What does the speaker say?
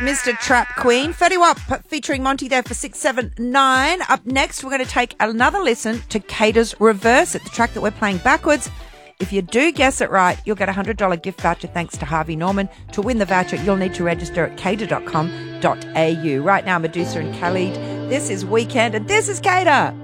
Mr. Trap Queen. 30 Wap featuring Monty there for 679. Up next, we're going to take another listen to Cater's Reverse. It's the track that we're playing backwards. If you do guess it right, you'll get a $100 gift voucher thanks to Harvey Norman. To win the voucher, you'll need to register at cater.com.au. Right now, Medusa and Khalid. This is Weekend, and this is Cater.